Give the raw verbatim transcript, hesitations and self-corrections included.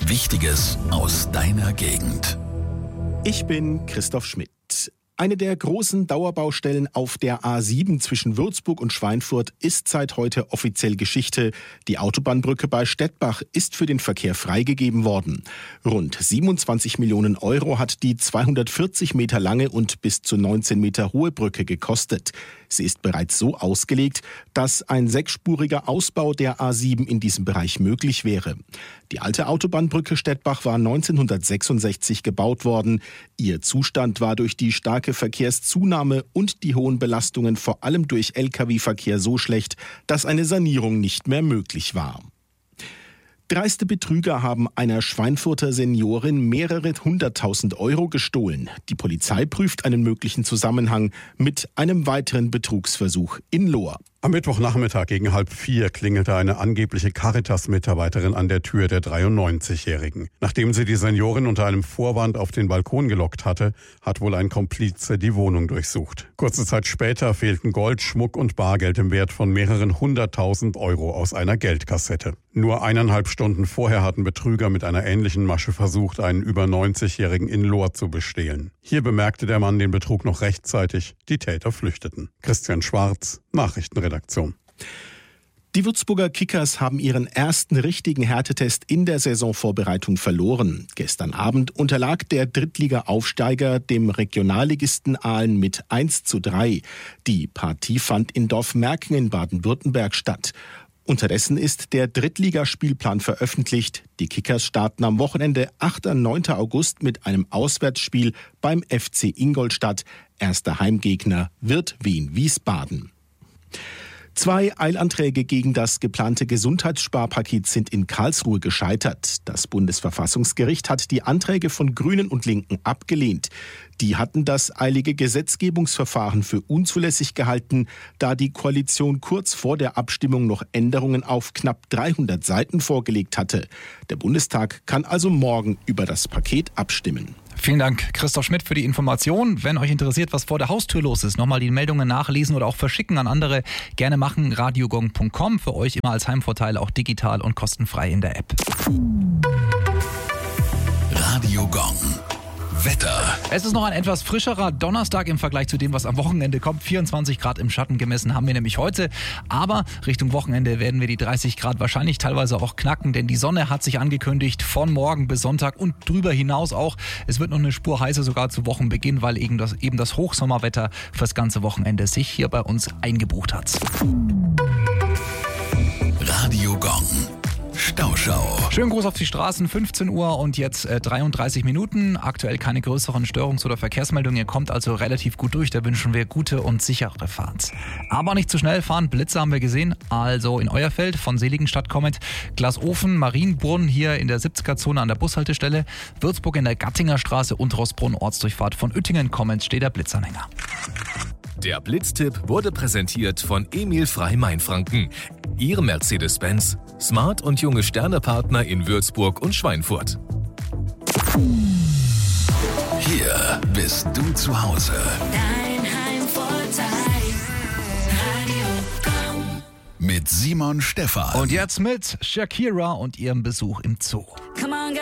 Wichtiges aus deiner Gegend. Ich bin Christoph Schmidt. Eine der großen Dauerbaustellen auf der A sieben zwischen Würzburg und Schweinfurt ist seit heute offiziell Geschichte. Die Autobahnbrücke bei Stettbach ist für den Verkehr freigegeben worden. Rund siebenundzwanzig Millionen Euro hat die zweihundertvierzig Meter lange und bis zu neunzehn Meter hohe Brücke gekostet. Sie ist bereits so ausgelegt, dass ein sechsspuriger Ausbau der A sieben in diesem Bereich möglich wäre. Die alte Autobahnbrücke Stettbach war neunzehnhundertsechsundsechzig gebaut worden. Ihr Zustand war durch die starke Verkehrszunahme und die hohen Belastungen vor allem durch L K W-Verkehr so schlecht, dass eine Sanierung nicht mehr möglich war. Dreiste Betrüger haben einer Schweinfurter Seniorin mehrere hunderttausend Euro gestohlen. Die Polizei prüft einen möglichen Zusammenhang mit einem weiteren Betrugsversuch in Lohr. Am Mittwochnachmittag gegen halb vier klingelte eine angebliche Caritas-Mitarbeiterin an der Tür der dreiundneunzigjährigen. Nachdem sie die Seniorin unter einem Vorwand auf den Balkon gelockt hatte, hat wohl ein Komplize die Wohnung durchsucht. Kurze Zeit später fehlten Gold, Schmuck und Bargeld im Wert von mehreren hunderttausend Euro aus einer Geldkassette. Nur eineinhalb Stunden vorher hatten Betrüger mit einer ähnlichen Masche versucht, einen über neunzigjährigen in Lohr zu bestehlen. Hier bemerkte der Mann den Betrug noch rechtzeitig. Die Täter flüchteten. Christian Schwarz, Nachrichtenredaktion. Die Würzburger Kickers haben ihren ersten richtigen Härtetest in der Saisonvorbereitung verloren. Gestern Abend unterlag der Drittliga-Aufsteiger dem Regionalligisten Aalen mit eins zu drei. Die Partie fand in Dorfmerken in Baden-Württemberg statt. Unterdessen ist der Drittligaspielplan veröffentlicht. Die Kickers starten am Wochenende achter und neunter August mit einem Auswärtsspiel beim F C Ingolstadt. Erster Heimgegner wird Wien-Wiesbaden. Zwei Eilanträge gegen das geplante Gesundheitssparpaket sind in Karlsruhe gescheitert. Das Bundesverfassungsgericht hat die Anträge von Grünen und Linken abgelehnt. Die hatten das eilige Gesetzgebungsverfahren für unzulässig gehalten, da die Koalition kurz vor der Abstimmung noch Änderungen auf knapp dreihundert Seiten vorgelegt hatte. Der Bundestag kann also morgen über das Paket abstimmen. Vielen Dank, Christoph Schmidt, für die Information. Wenn euch interessiert, was vor der Haustür los ist, nochmal die Meldungen nachlesen oder auch verschicken an andere, gerne machen. radiogong punkt com, für euch immer als Heimvorteil auch digital und kostenfrei in der App. Radio Gong. Wetter. Es ist noch ein etwas frischerer Donnerstag im Vergleich zu dem, was am Wochenende kommt. vierundzwanzig Grad im Schatten gemessen haben wir nämlich heute. Aber Richtung Wochenende werden wir die dreißig Grad wahrscheinlich teilweise auch knacken, denn die Sonne hat sich angekündigt von morgen bis Sonntag und drüber hinaus auch. Es wird noch eine Spur heißer sogar zu Wochenbeginn, weil eben das, eben das Hochsommerwetter fürs ganze Wochenende sich hier bei uns eingebucht hat. Radio Gong. Stauschau. Schönen Gruß auf die Straßen, fünfzehn Uhr und jetzt äh, dreiunddreißig Minuten. Aktuell keine größeren Störungs- oder Verkehrsmeldungen. Ihr kommt also relativ gut durch. Da wünschen wir gute und sichere Fahrt. Aber nicht zu schnell fahren. Blitze haben wir gesehen. Also in Euerfeld von Seligenstadt kommend. Glasofen, Marienbrunn hier in der siebziger-Zone an der Bushaltestelle. Würzburg in der Gattinger Straße und Rossbrunn Ortsdurchfahrt von Uettingen kommend steht der Blitzanhänger. Der Blitztipp wurde präsentiert von Emil Frey Mainfranken. Ihr Mercedes-Benz. Smart und junge Sternepartner in Würzburg und Schweinfurt. Hier bist du zu Hause. Dein Heimvorteil. Radio Gong. Mit Simon Stephan. Und jetzt mit Shakira und ihrem Besuch im Zoo. Come on,